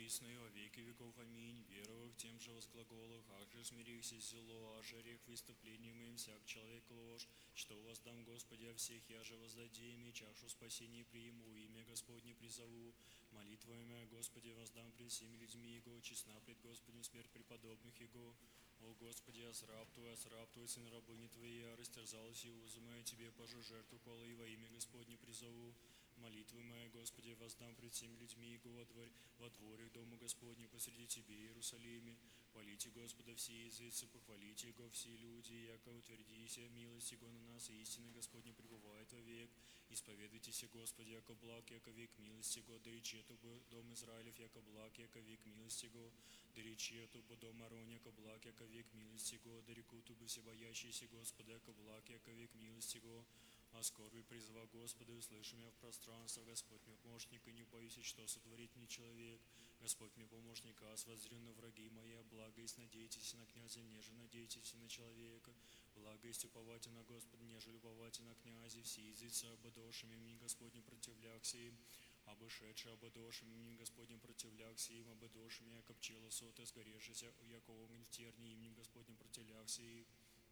присно и во веки веков. Аминь. Веровав тем же возглаголах, ах смирихся зело, аже рех выступлением моим всяк человек ложь. Что воздам Господи о всех, я же воздадим, и чашу спасения приму, имя Господне призову. Молитвой моя, Господи, воздам пред всеми людьми Его, честна пред Господем смерть преподобных Его. О Господи, осраб Твой, сын рабыни Твоей, я растерзалась и узумаю Тебе, пожу жертву кола и во имя Господне призову. Молитвы моя, Господи, воздам пред всеми людьми Его во дворе Дома Господне посреди Тебе, Иерусалиме. Хвалите Господа все языцы, похвалите Его все люди, яко утвердися, милость Его на нас, и истина Господня пребывает вовек. Исповедуйтесь, Господи, яко благ, яко век милости Его, да речи тобо дом Израилев, яко благ, яко век милости Его, да речи тобо дом Арон, яко благ, яко век милости Его, да реку тобо все боящиеся Господа, яко благ, яко век милости Его. О скорби призыва Господа, услышим я в пространство, Господь мне помощник, и не боюсь, что сотворит мне человек. Господь мне помощник, а воззрю на враги мои, благо есть надейтесь на князя, неже надейтесь на человека. Благо есть уповайте на Господа, неже любовайте на князя, все языцы ободошим имени Господне противлякся им. Обошедший ободошим имени Господнем противлякся им, ободошим яко пчела соты, сгоревшийся, яко огонь в тернии имени Господнем противлякся им.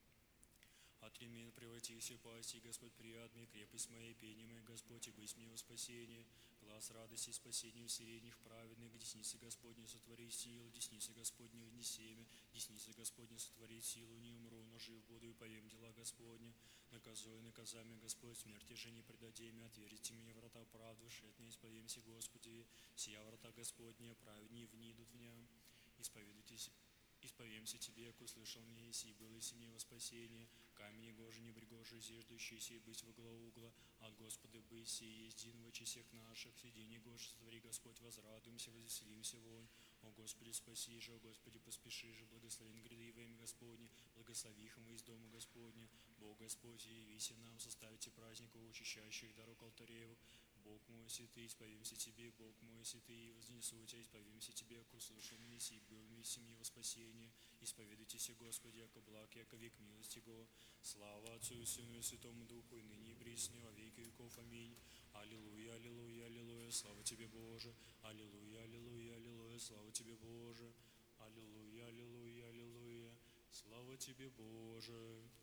От ремень превратился пасти, Господь приятный, крепость моей, пение моя, Господь, и быть мне во спасение. Глаз радости и спасения в средних праведных, десница Господня сотворит силу, десница Господня вне семя, десница Господня сотворит силу, не умру, но жив буду и повем дела Господня. Наказуя наказами Господь, смерти же не предадим, отверзите мне врата правды, шед не исповемся, Господи, сия врата Господня, праведнее внидут в ням. Исповедуйтесь. Исповемся Тебе, як услышал мне, еси было и мне во спасение, камень гожи не брегожи, зиждущийся и быть во главу угла, от Господа быть сей ездин в очи всех наших, сиденье Гожи сотвори, Господь, возрадуемся, возвеселимся вонь. О Господи, спаси же, о Господи, поспеши же, благословен гряды во имя Господне, благослови их из дома Господня. Бог Господь, явися нам, составите праздников, очищающих дорог алтареев. Бог мой, святый, исповемся Тебе, Бог мой, святый, и вознесу Тебя, исповемся Тебе, як услышал мне, сей был мне семьи во спасение. Исповедуйтесь, Господи, яко благ, яко век милости Его. Слава Отцу и Сыну и Святому Духу, и ныне и присно, во веки веков. Аминь. Аллилуйя, аллилуйя, аллилуйя, слава Тебе, Боже. Аллилуйя, аллилуйя, аллилуйя, слава Тебе, Боже. Аллилуйя, аллилуйя, аллилуйя, слава Тебе, Боже.